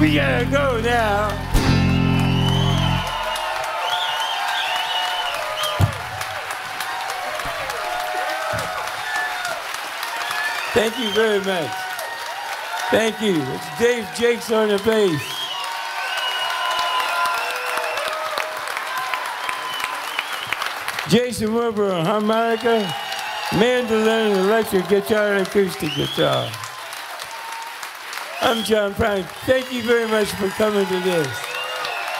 We gotta go now. Thank you very much. Thank you. It's Dave Jakes on the bass. Jason Wilbur on harmonica, mandolin, electric guitar, and acoustic guitar. I'm John Prine. Thank you very much for coming to this.